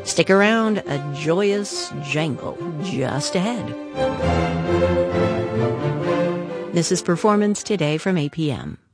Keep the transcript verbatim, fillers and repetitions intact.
Stick around, a joyous jangle just ahead. This is Performance Today from A P M.